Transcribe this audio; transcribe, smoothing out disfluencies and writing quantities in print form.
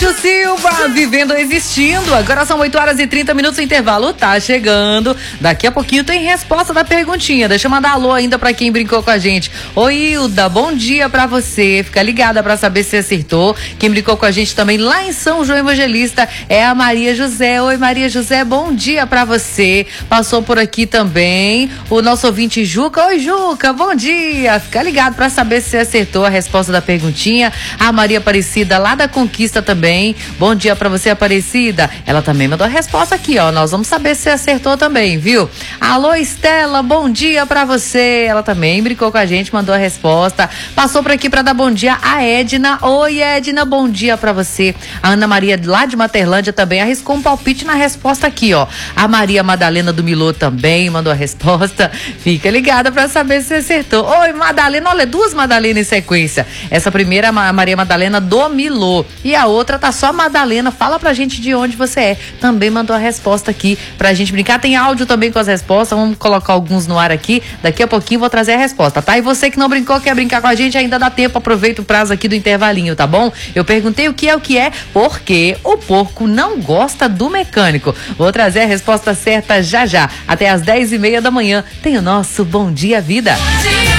Fernando Silva, vivendo, existindo. Agora são 8h30, o intervalo tá chegando. Daqui a pouquinho tem resposta da perguntinha. Deixa eu mandar alô ainda pra quem brincou com a gente. Oi, Hilda, bom dia pra você. Fica ligada pra saber se acertou. Quem brincou com a gente também lá em São João Evangelista é a Maria José. Oi, Maria José, bom dia pra você. Passou por aqui também o nosso ouvinte Juca. Oi, Juca, bom dia. Fica ligado pra saber se acertou a resposta da perguntinha. A Maria Aparecida lá da Conquista também. Bom dia pra você, Aparecida. Ela também mandou a resposta aqui, ó. Nós vamos saber se acertou também, viu? Alô, Estela, bom dia pra você. Ela também brincou com a gente, mandou a resposta. Passou por aqui pra dar bom dia a Edna. Oi, Edna, bom dia pra você. A Ana Maria lá de Materlândia também arriscou um palpite na resposta aqui, ó. A Maria Madalena do Milô também mandou a resposta. Fica ligada pra saber se acertou. Oi, Madalena, olha, duas Madalena em sequência. Essa primeira é a Maria Madalena do Milô e a outra tá só Madalena. Fala pra gente de onde você é. Também mandou a resposta aqui pra gente brincar. Tem áudio também com as respostas. Vamos colocar alguns no ar aqui. Daqui a pouquinho vou trazer a resposta, tá? E você que não brincou, quer brincar com a gente, ainda dá tempo. Aproveita o prazo aqui do intervalinho, tá bom? Eu perguntei o que é, porque o porco não gosta do mecânico. Vou trazer a resposta certa já já. Até às 10h30 da manhã tem o nosso Bom Dia Vida.